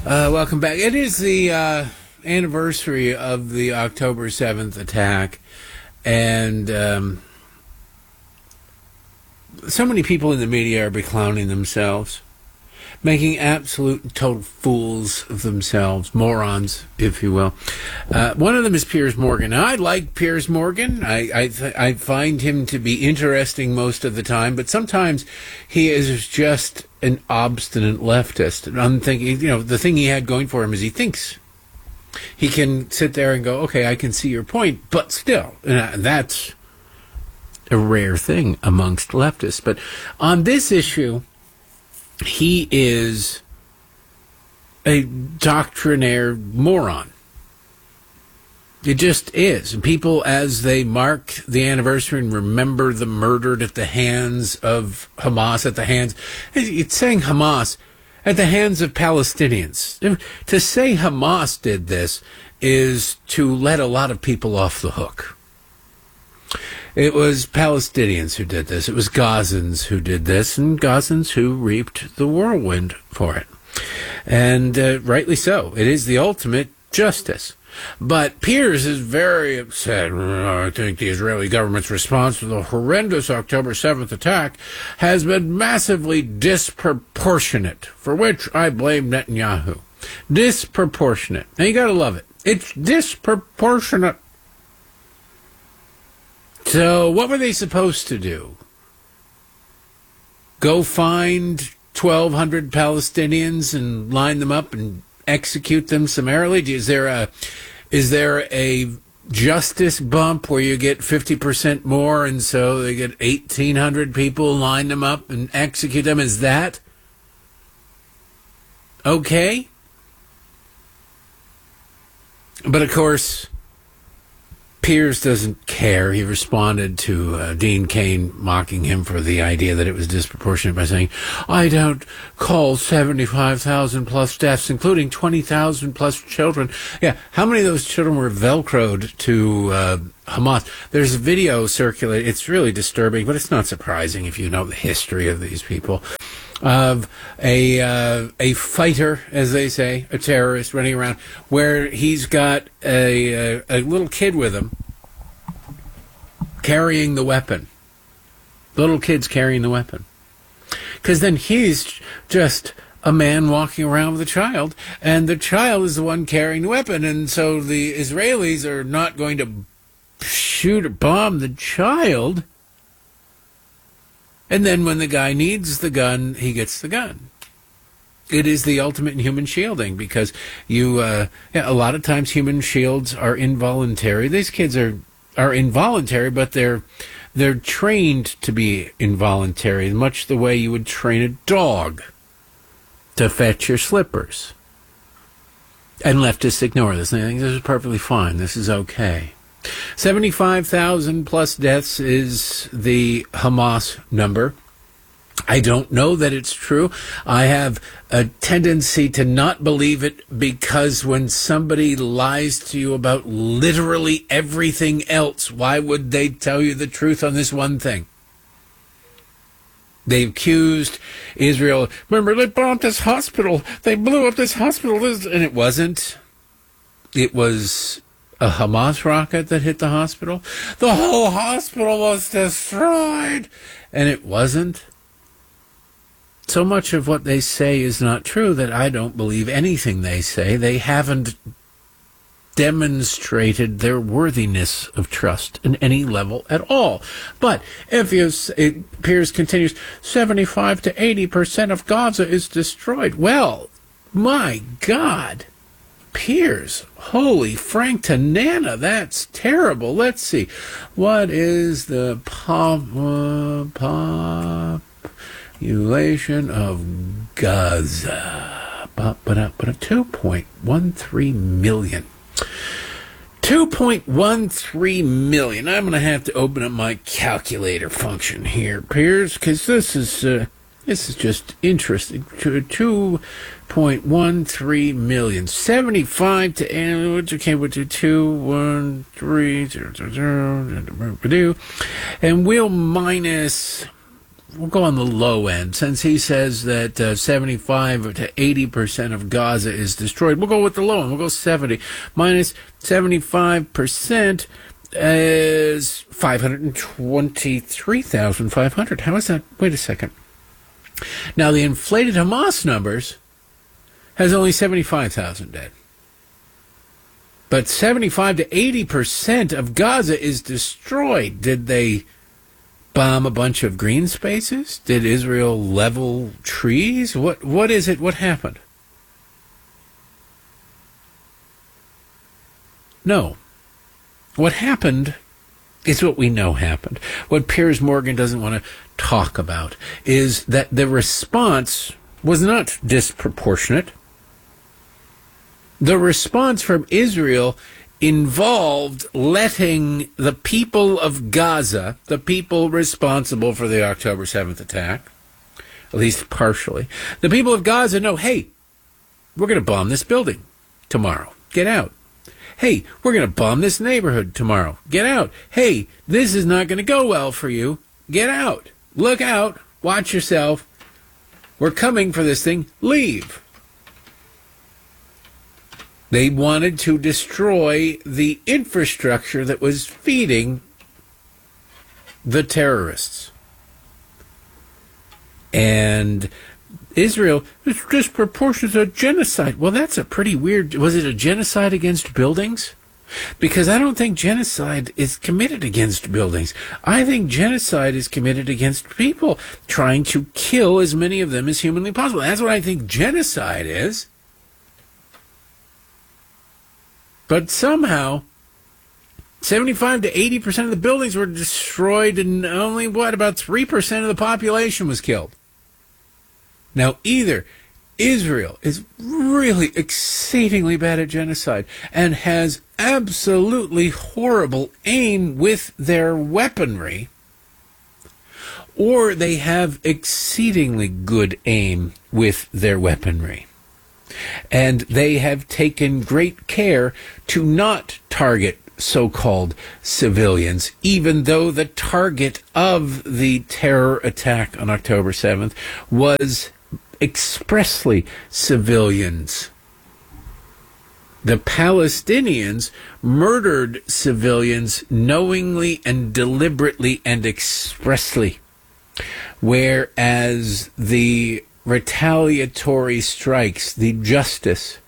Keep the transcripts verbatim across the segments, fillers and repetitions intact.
Uh, welcome back. It is the uh, anniversary of the October seventh attack, and um, so many people in the media are beclowning themselves, making absolute and total fools of themselves, morons, if you will. Uh, one of them is Piers Morgan. Now, I like Piers Morgan. I I, th- I find him to be interesting most of the time, but sometimes he is just an obstinate leftist. And I'm thinking, you know, the thing he had going for him is he thinks he can sit there and go, okay, I can see your point, but still, and that's a rare thing amongst leftists. But on this issue, he is a doctrinaire moron. It just is. And people, as they mark the anniversary and remember the murdered at the hands of Hamas, at the hands, it's saying Hamas, at the hands of Palestinians. To say Hamas did this is to let a lot of people off the hook. It was Palestinians who did this. It was Gazans who did this, and Gazans who reaped the whirlwind for it. And uh, rightly so. It is the ultimate justice. But Piers is very upset. I think the Israeli government's response to the horrendous October seventh attack has been massively disproportionate, for which I blame Netanyahu. Disproportionate. Now, you gotta love it. It's disproportionate. So what were they supposed to do? Go find twelve hundred Palestinians and line them up and execute them summarily? Is there a is there a justice bump where you get fifty percent more and so they get eighteen hundred people, line them up and execute them? Is that okay? But of course, Piers doesn't care. He responded to uh, Dean Cain mocking him for the idea that it was disproportionate by saying, I don't call seventy-five thousand plus deaths, including twenty thousand plus children. Yeah, how many of those children were Velcroed to uh, Hamas? There's a video circulating. It's really disturbing, but it's not surprising if you know the history of these people. Of a uh, a fighter, as they say, a terrorist running around, where he's got a, a a little kid with him carrying the weapon. Little kid's carrying the weapon. Because then he's just a man walking around with a child, and the child is the one carrying the weapon, and so the Israelis are not going to shoot or bomb the child. And then when the guy needs the gun, he gets the gun. It is the ultimate in human shielding because you, uh, yeah, a lot of times human shields are involuntary. These kids are, are involuntary, but they're, they're trained to be involuntary, much the way you would train a dog to fetch your slippers. And leftists ignore this. They think this is perfectly fine. This is okay. seventy-five thousand plus deaths is the Hamas number. I don't know that it's true. I have a tendency to not believe it because when somebody lies to you about literally everything else, why would they tell you the truth on this one thing? They accused Israel. Remember, they bombed this hospital. They blew up this hospital. And it wasn't. It was a Hamas rocket that hit the hospital. The whole hospital was destroyed. And it wasn't. So much of what they say is not true that I don't believe anything they say. They haven't demonstrated their worthiness of trust in any level at all. But if you, it, Piers continues, seventy-five to eighty percent of Gaza is destroyed. Well, my God. Piers, holy Frank Tanana, that's terrible. Let's see. What is the pop, uh, population of Gaza? two point one three million. two point one three million. I'm going to have to open up my calculator function here, Piers, because this is uh, this is just interesting. two point one three million. seventy-five to okay, we'll do two, one, three, zero, zero, zero, and we'll minus we'll go on the low end. Since he says that uh, seventy-five to eighty percent of Gaza is destroyed, we'll go with the low end. We'll go seventy. Minus seventy-five percent is five hundred twenty-three thousand five hundred. How is that? Wait a second. Now, the inflated Hamas numbers has only seventy-five thousand dead. But seventy-five to eighty percent of Gaza is destroyed. Did they bomb a bunch of green spaces? Did Israel level trees? What what is it? What happened? No. What happened is what we know happened. What Piers Morgan doesn't want to talk about is that the response was not disproportionate. The response from Israel involved letting the people of Gaza, the people responsible for the October seventh attack, at least partially, the people of Gaza know, hey, we're going to bomb this building tomorrow. Get out. Hey, we're going to bomb this neighborhood tomorrow. Get out. Hey, this is not going to go well for you. Get out. Look out. Watch yourself. We're coming for this thing. Leave. They wanted to destroy the infrastructure that was feeding the terrorists. And Israel, it's disproportionate to genocide. Well, that's a pretty weird... Was it a genocide against buildings? Because I don't think genocide is committed against buildings. I think genocide is committed against people, trying to kill as many of them as humanly possible. That's what I think genocide is. But somehow, seventy-five to eighty percent of the buildings were destroyed, and only, what, about three percent of the population was killed. Now, either Israel is really exceedingly bad at genocide and has absolutely horrible aim with their weaponry, or they have exceedingly good aim with their weaponry. And they have taken great care to not target so-called civilians, even though the target of the terror attack on October seventh was expressly civilians. The Palestinians murdered civilians knowingly and deliberately and expressly, whereas the retaliatory strikes, the justice,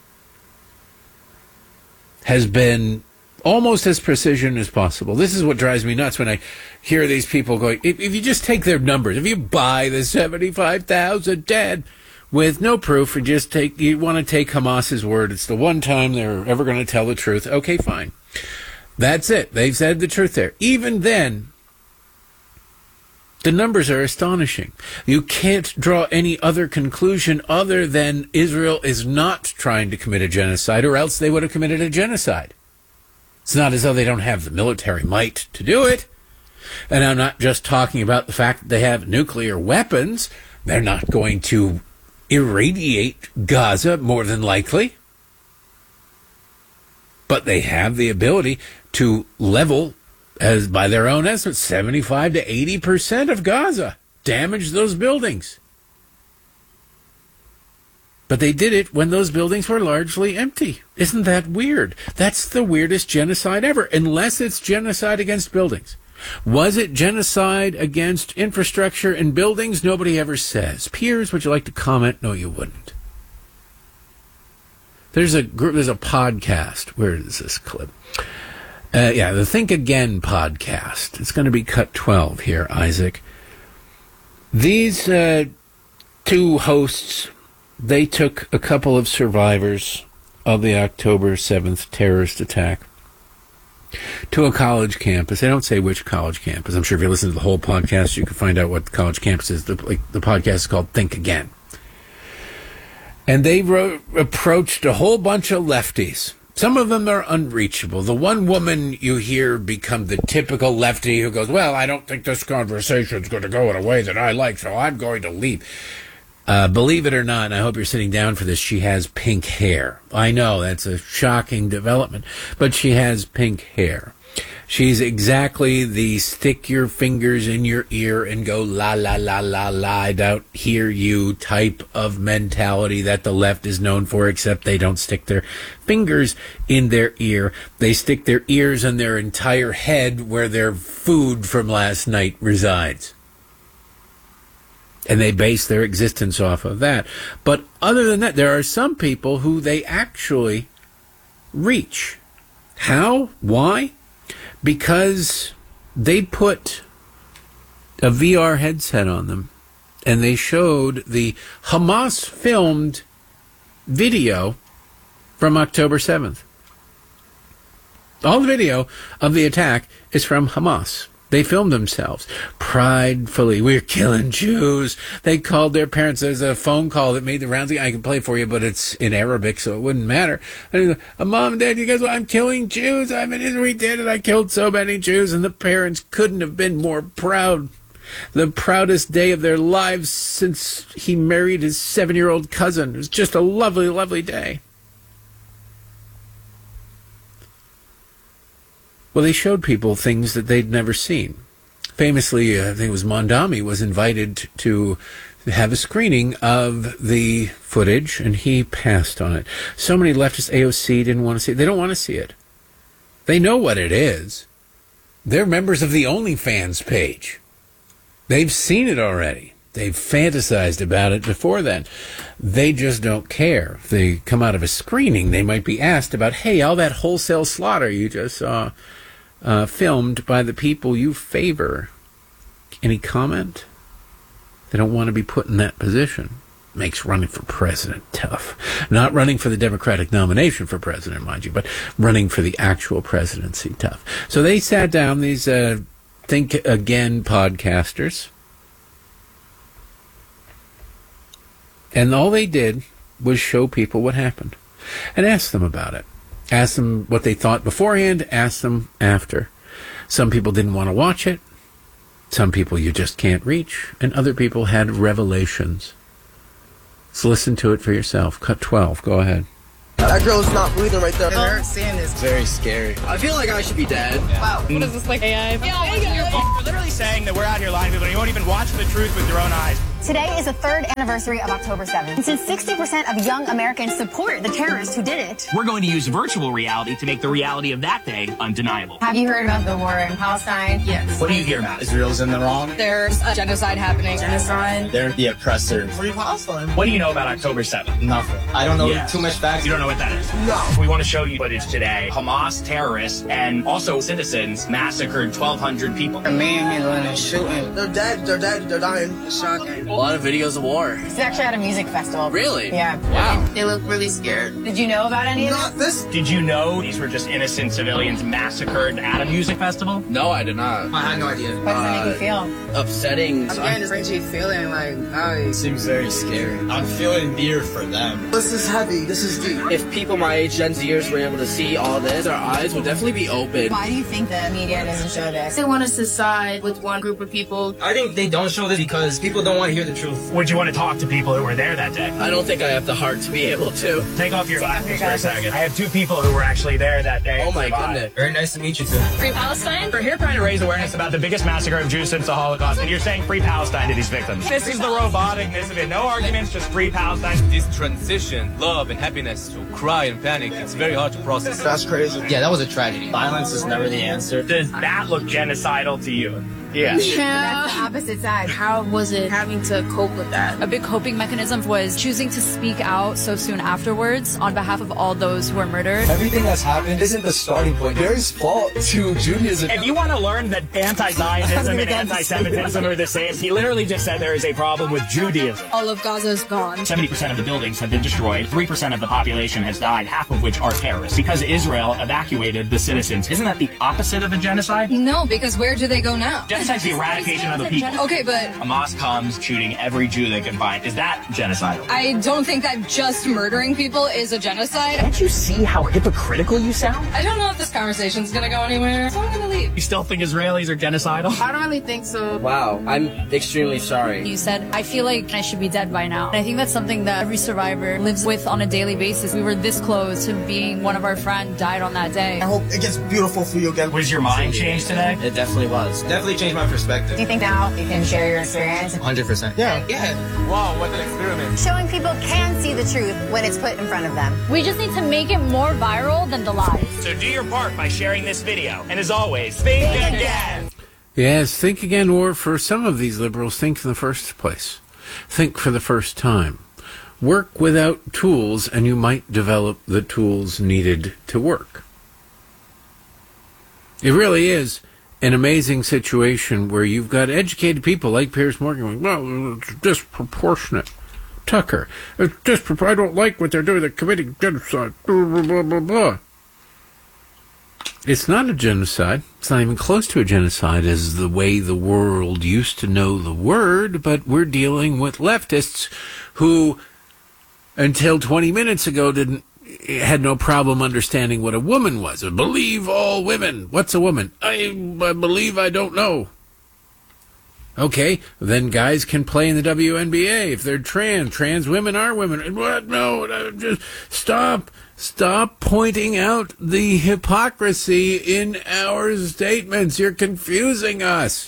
has been almost as precision as possible. This is what drives me nuts when I hear these people going, if, if you just take their numbers, if you buy the seventy-five thousand dead with no proof, and just take, you want to take Hamas's word, it's the one time they're ever going to tell the truth, okay, fine. That's it. They've said the truth there. Even then, the numbers are astonishing. You can't draw any other conclusion other than Israel is not trying to commit a genocide, or else they would have committed a genocide. It's not as though they don't have the military might to do it. And I'm not just talking about the fact that they have nuclear weapons. They're not going to irradiate Gaza, more than likely. But they have the ability to level, as by their own estimates, seventy-five to eighty percent of Gaza, damage those buildings. But they did it when those buildings were largely empty. Isn't that weird? That's the weirdest genocide ever, unless it's genocide against buildings. Was it genocide against infrastructure and buildings? Nobody ever says. Piers, would you like to comment? No, you wouldn't. There's a group, there's a podcast. Where is this clip? Uh, yeah, the Think Again podcast. It's going to be cut twelve here, Isaac. These uh, two hosts, they took a couple of survivors of the October seventh terrorist attack to a college campus. They don't say which college campus. I'm sure if you listen to the whole podcast, you can find out what the college campus is. The, like, the podcast is called Think Again. And they wrote, approached a whole bunch of lefties. Some of them are unreachable. The one woman you hear become the typical lefty who goes, well, I don't think this conversation is going to go in a way that I like, so I'm going to leave. Uh, believe it or not, and I hope you're sitting down for this, she has pink hair. I know, that's a shocking development, but she has pink hair. She's exactly the stick your fingers in your ear and go la, la, la, la, la, I don't hear you type of mentality that the left is known for, except they don't stick their fingers in their ear. They stick their ears in their entire head where their food from last night resides. And they base their existence off of that. But other than that, there are some people who they actually reach. How? Why? Because they put a V R headset on them and they showed the Hamas filmed video from October seventh. All the video of the attack is from Hamas. They filmed themselves pridefully. We're killing Jews. They called their parents. There's a phone call that made the rounds. I can play for you, but it's in Arabic, so it wouldn't matter. And go, Mom and Dad, you guys, well, I'm killing Jews. I'm an Israeli dad, and I killed so many Jews. And the parents couldn't have been more proud. The proudest day of their lives since he married his seven-year-old cousin. It was just a lovely, lovely day. Well, they showed people things that they'd never seen. Famously, uh, I think it was Mondami was invited to have a screening of the footage, and he passed on it. So many leftists, A O C, didn't want to see it. They don't want to see it. They know what it is. They're members of the OnlyFans page. They've seen it already. They've fantasized about it before then. They just don't care. If they come out of a screening, they might be asked about, hey, all that wholesale slaughter you just saw uh, filmed by the people you favor. Any comment? They don't want to be put in that position. Makes running for president tough. Not running for the Democratic nomination for president, mind you, but running for the actual presidency tough. So they sat down, these uh, Think Again podcasters, and all they did was show people what happened and ask them about it. Ask them what they thought beforehand, ask them after. Some people didn't want to watch it. Some people you just can't reach. And other people had revelations. So listen to it for yourself. Cut twelve. Go ahead. That girl's not breathing right there. They're seeing this. Very scary. I feel like I should be dead. Wow. What is this, like A I? Yeah, you're literally saying that we're out here lying to people and you won't even watch the truth with your own eyes. Today is the third anniversary of October seventh. And since sixty percent of young Americans support the terrorists who did it, we're going to use virtual reality to make the reality of that day undeniable. Have you heard about the war in Palestine? Yes. What do you hear about? Israel's in the wrong. There's a genocide happening. Genocide? They're the oppressors. Free Palestine. What do you know about October seventh? Nothing. I don't know Yeah. too much facts. You don't know what that is? No. We want to show you footage today. Hamas terrorists and also citizens massacred twelve hundred people. A man here going and shooting. They're dead. They're dead. They're dying. It's shocking. A lot of videos of war. It's actually at a music festival. Really? Yeah. Wow. They look really scared. Did you know about any of Not this? this. Did you know these were just innocent civilians massacred at a music festival? No, I did not. I had no idea. What does it make you feel? Upsetting. I'm getting this cringy feeling like, oh, Seems very scary. I'm feeling fear for them. This is heavy. This is deep. If people my age, Gen Zers, were able to see all this, our eyes would definitely be open. Why do you think the media doesn't show this? they want us to side with one group of people. I think they don't show this because people don't want to hear the truth. Would you want to talk to people who were there that day? I don't think I have the heart to be able to. Take off your glasses for a second. I have two people who were actually there that day. Oh my Survived. goodness. Very nice to meet you too. Free Palestine? We're here trying to raise awareness about the biggest massacre of Jews since the Holocaust, and you're saying free Palestine to these victims. This is the roboticness of it. No arguments, just free Palestine. This transition, love and happiness to cry and panic, it's very hard to process. That's crazy. Yeah, that was a tragedy. Violence is never the answer. Does that look genocidal to you? Yeah. That's the opposite side. How was it having to cope with that? A big coping mechanism was choosing to speak out so soon afterwards on behalf of all those who were murdered. Everything that's happened isn't the starting point. There is fault to Judaism. If you want to learn that anti-Zionism and anti-Semitism are the same, he literally just said there is a problem with Judaism. All of Gaza is gone. seventy percent of the buildings have been destroyed. three percent of the population has died, half of which are terrorists. Because Israel evacuated the citizens. Isn't that the opposite of a genocide? No, because where do they go now? essentially eradication of the people. Okay, but Hamas comes shooting every Jew they can find. Is that genocidal? I don't think that just murdering people is a genocide. Can't you see how hypocritical you sound? I don't know if this conversation's gonna go anywhere, so I'm gonna leave. You still think Israelis are genocidal? I don't really think so. Wow, I'm extremely sorry. You said, I feel like I should be dead by now. And I think that's something that every survivor lives with on a daily basis. We were this close to being one of our friends died on that day. I hope it gets beautiful for you again. Was your mind changed today? It definitely was. Definitely changed my perspective. Do you think now you can share your experience? one hundred percent. Yeah. Yeah. Wow, what an experiment. Showing people can see the truth when it's put in front of them. We just need to make it more viral than the lies. So do your part by sharing this video. And as always, think again. Yes, think again, or for some of these liberals, think in the first place. Think for the first time. Work without tools, and you might develop the tools needed to work. It really is an amazing situation where you've got educated people like Piers Morgan going, well, it's disproportionate. Tucker, it's dispropor- I don't like what they're doing. They're committing genocide. Blah, blah, blah, blah, blah. It's not a genocide. It's not even close to a genocide as the way the world used to know the word, but we're dealing with leftists who, until twenty minutes ago, didn't had no problem understanding what a woman was. Believe all women. What's a woman? I, I believe I don't know. Okay, then guys can play in the W N B A if they're trans. Trans women are women. What? No, just stop. Stop pointing out the hypocrisy in our statements. You're confusing us.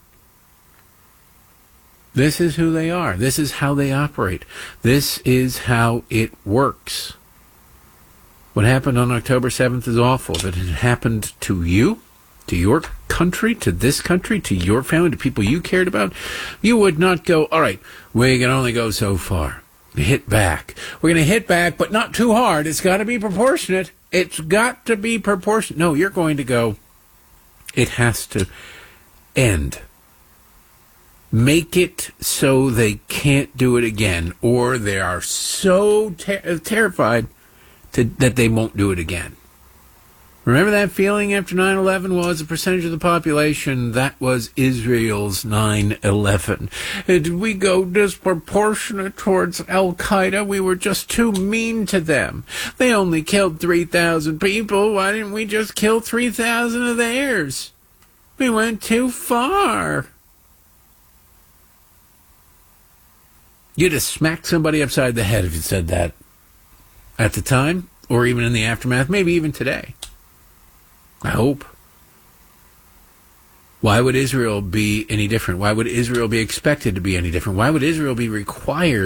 This is who they are. This is how they operate. This is how it works. What happened on October seventh is awful. If it had happened to you, to your country, to this country, to your family, to people you cared about, you would not go, all right, we can only go so far. Hit back. We're going to hit back, but not too hard. It's got to be proportionate. It's got to be proportionate. No, you're going to go, it has to end. Make it so they can't do it again, or they are so ter- terrified to, that they won't do it again. Remember that feeling after nine eleven? Well, as a percentage of the population, that was Israel's nine eleven. Did we go disproportionate towards Al-Qaeda? We were just too mean to them. They only killed three thousand people. Why didn't we just kill three thousand of theirs? We went too far. You'd have smacked somebody upside the head if you said that at the time, or even in the aftermath, maybe even today. I hope. Why would Israel be any different? Why would Israel be expected to be any different? Why would Israel be required